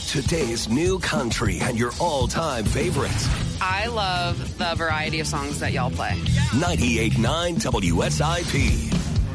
Today's new country and your all-time favorites. I love the variety of songs that y'all play. 98.9 WSIP.